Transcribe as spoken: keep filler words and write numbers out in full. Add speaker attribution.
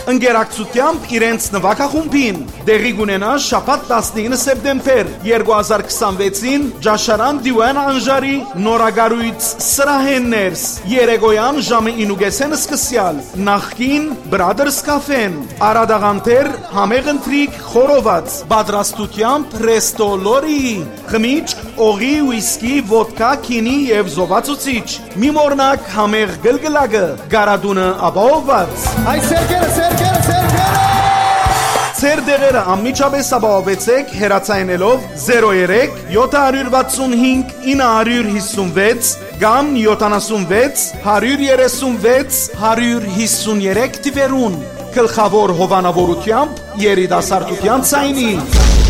Speaker 1: Ընկերակցությամբ իրենց նվագախումբին դեղի կունենա շաբաթ տասնինը սեպտեմբեր երկու հազար քսանվեցին Ջաշարան Դիուան Անժարի նորագարույց սրահեններս երեկոյան ժամը ինուգեսեն սկսյալ նախքին Brothers Cafe-ն Արադաղանտեր համեղընտրիկ խորոված պատրաստությամբ Resto Lori խմիչք օղի ուիսկի ոդկա քինի եւ զովացուցիչ մի մորնակ համեղ գլգլակը գարադունը ապահովված
Speaker 2: Այ սերկերը սերկերը սերկերը
Speaker 1: Ձեր դեղերը անմիջապես ապահովեցեք հեռացայինելով զերո երեք յոթ վաթսուն հինգ ինը հիսունվեց կամ յոթանասունվեց հարյուր երեսունվեց հարյուր հիսուներեք թվերուն գլխավոր հովանավորությամբ երիտասարդության ցայնի